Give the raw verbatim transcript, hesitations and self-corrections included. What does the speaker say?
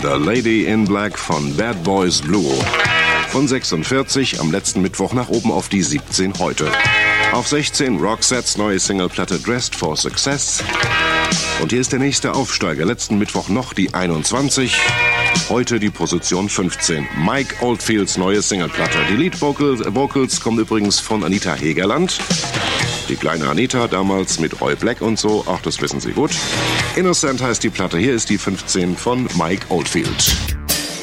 The Lady in Black von Bad Boys Blue. Von sechsundvierzig am letzten Mittwoch nach oben auf die siebzehn heute. Auf sechzehn Roxettes neue Singleplatte Dressed for Success. Und hier ist der nächste Aufsteiger. Letzten Mittwoch noch die einundzwanzig. Heute die Position fünfzehn. Mike Oldfields neue Singleplatte. Die Lead-Vocals Vocals kommen übrigens von Anita Hegerland. Die kleine Anita, damals mit Roy Black und so. Ach, das wissen Sie gut. Innocent heißt die Platte. Hier ist die fünfzehn von Mike Oldfield.